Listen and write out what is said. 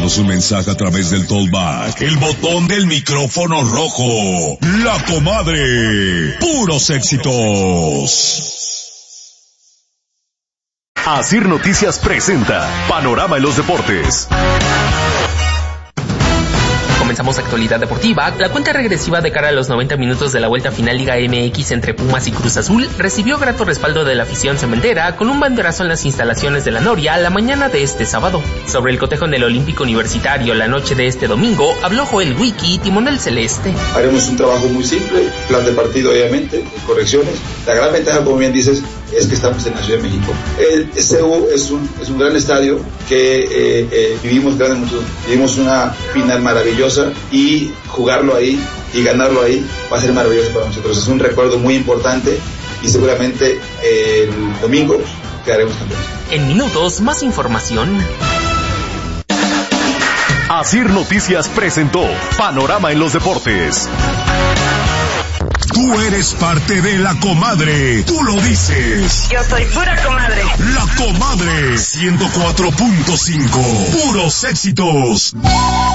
Mándanos un mensaje a través del Tollback, el botón del micrófono rojo. La Comadre. Puros éxitos. Asir Noticias presenta Panorama en los Deportes. Comenzamos actualidad deportiva. La cuenta regresiva de cara a los 90 minutos de la vuelta final Liga MX entre Pumas y Cruz Azul recibió grato respaldo de la afición cementera con un banderazo en las instalaciones de la Noria la mañana de este sábado. Sobre el cotejo en el Olímpico Universitario la noche de este domingo, habló Joel Wiki, timonel celeste. Haremos un trabajo muy simple, plan de partido obviamente, correcciones. La gran ventaja, como bien dices, es que estamos en la Ciudad de México. El CU es un gran estadio que vivimos una final maravillosa y jugarlo ahí y ganarlo ahí va a ser maravilloso para nosotros. Es un recuerdo muy importante y seguramente el domingo quedaremos campeones. En minutos, más información. Asir Noticias presentó Panorama en los Deportes. Tú eres parte de La Comadre. Tú lo dices. Yo soy pura comadre. La Comadre 104.5. Puros éxitos.